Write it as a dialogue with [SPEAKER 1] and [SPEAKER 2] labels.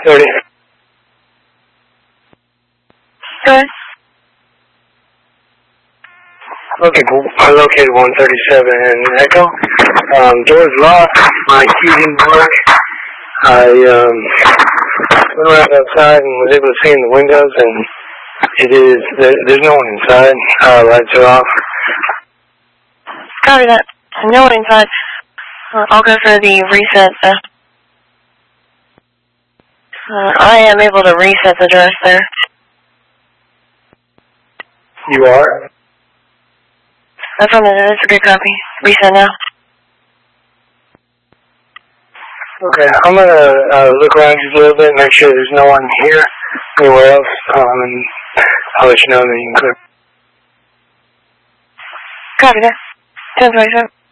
[SPEAKER 1] 30.
[SPEAKER 2] Good.
[SPEAKER 1] Okay, cool. I located 137 in Echo. Door's locked. My key didn't work. I went around outside and was able to see in the windows, and there's no one inside. Lights are off.
[SPEAKER 2] Copy that. No one inside. I'll go for the reset, though. I am able to reset the address there.
[SPEAKER 1] You are?
[SPEAKER 2] Affirmative. That's a good copy. Reset now.
[SPEAKER 1] Okay, I'm gonna look around just a little bit, make sure there's no one here, anywhere else, and I'll let you know that you can clear.
[SPEAKER 2] Copy that. 1027.